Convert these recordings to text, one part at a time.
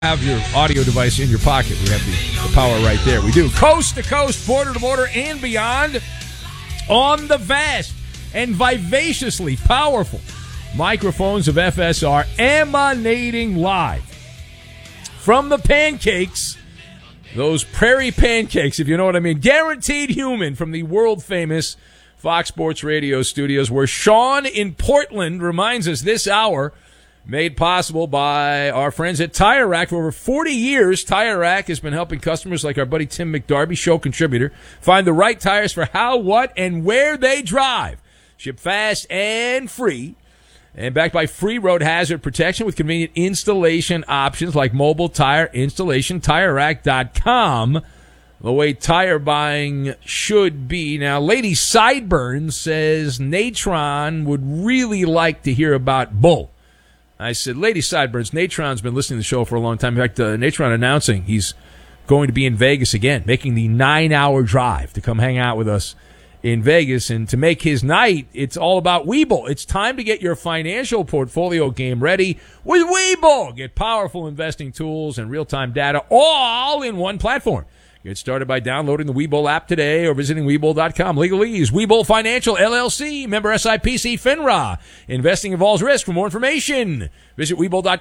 Have your audio device in your pocket. We have the power right there. We do. Coast to coast, border to border, and beyond on the vast and vivaciously powerful microphones of FSR, emanating live from the pancakes, those prairie pancakes, if you know what I mean. Guaranteed Human from the world-famous Fox Sports Radio studios, where Sean in Portland reminds us this hour, made possible by our friends at Tire Rack. For over 40 years, Tire Rack has been helping customers like our buddy Tim McDarby, show contributor, find the right tires for how, what, and where they drive. Ship fast and free, and backed by free road hazard protection with convenient installation options like mobile tire installation. TireRack.com, the way tire buying should be. Now, Lady Sideburns says Natron would really like to hear about Bull. I said, Lady Sideburns, Natron's been listening to the show for a long time. In fact, Natron announcing he's going to be in Vegas again, making the 9-hour drive to come hang out with us in Vegas. And to make his night, it's all about Webull. It's time to get your financial portfolio game ready with Webull. Get powerful investing tools and real-time data all in one platform. Get started by downloading the Webull app today or visiting Webull.com. Legalese, Webull Financial, LLC, member SIPC, FINRA. Investing involves risk. For more information, visit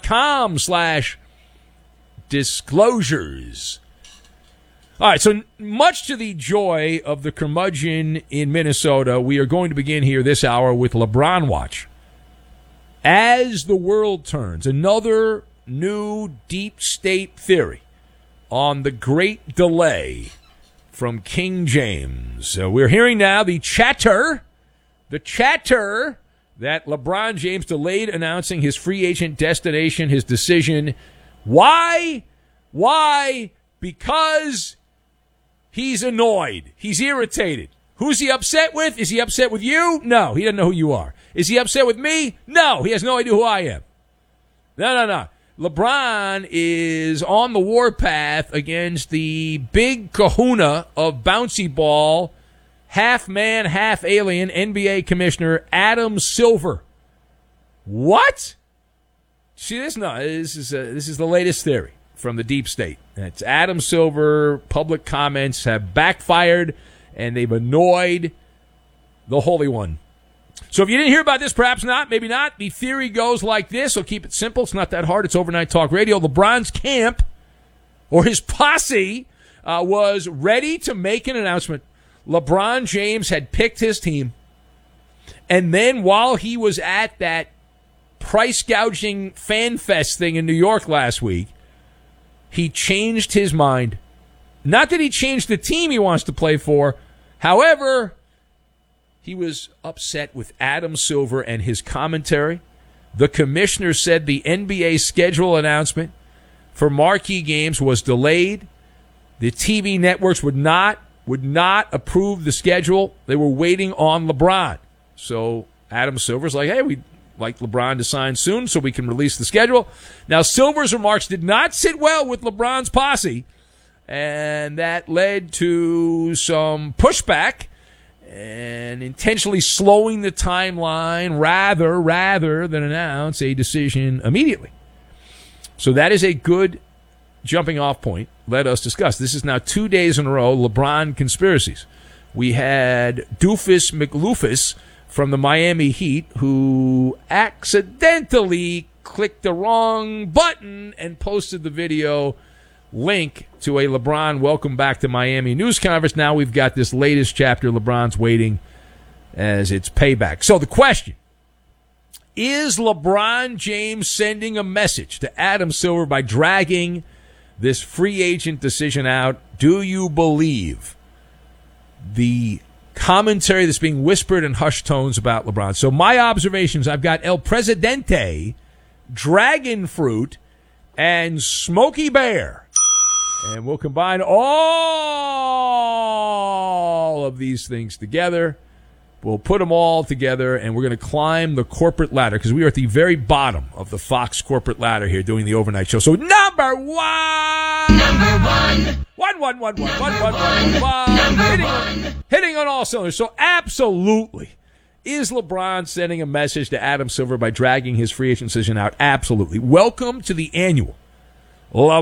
Webull.com/disclosures. All right, so much to the joy of the curmudgeon in Minnesota, we are going to begin here this hour with LeBron Watch. As the world turns, another new deep state theory on the great delay from King James. So we're hearing now the chatter that LeBron James delayed announcing his free agent destination, his decision. Why? Because he's annoyed. He's irritated. Who's he upset with? Is he upset with you? No, he doesn't know who you are. Is he upset with me? No, he has no idea who I am. No. LeBron is on the warpath against the big kahuna of bouncy ball, half man, half alien NBA commissioner Adam Silver. What? See this? No, this is the latest theory from the deep state. It's Adam Silver. Public comments have backfired, and they've annoyed the Holy One. So if you didn't hear about this, perhaps not, maybe not. The theory goes like this. So keep it simple. It's not that hard. It's overnight talk radio. LeBron's camp, or his posse, was ready to make an announcement. LeBron James had picked his team. And then while he was at that price gouging fan fest thing in New York last week, he changed his mind. Not that he changed the team he wants to play for. However, he was upset with Adam Silver and his commentary. The commissioner said the NBA schedule announcement for marquee games was delayed. The TV networks would not approve the schedule. They were waiting on LeBron. So Adam Silver's like, hey, we'd like LeBron to sign soon so we can release the schedule. Now, Silver's remarks did not sit well with LeBron's posse, and that led to some pushback and intentionally slowing the timeline rather than announce a decision immediately. So that is a good jumping off point. Let us discuss. This is now 2 days in a row, LeBron conspiracies. We had Doofus McLoofus from the Miami Heat, who accidentally clicked the wrong button and posted the video link to a LeBron welcome back to Miami news conference. Now we've got this latest chapter. LeBron's waiting as it's payback. So the question, is LeBron James sending a message to Adam Silver by dragging this free agent decision out? Do you believe the commentary that's being whispered in hushed tones about LeBron? So my observations, I've got El Presidente, Dragon Fruit, and Smokey Bear. And we'll combine all of these things together. We'll put them all together, and we're going to climb the corporate ladder, because we are at the very bottom of the Fox corporate ladder here doing the overnight show. So number one. Hitting on all cylinders. So absolutely. Is LeBron sending a message to Adam Silver by dragging his free agent decision out? Absolutely. Welcome to the annual Love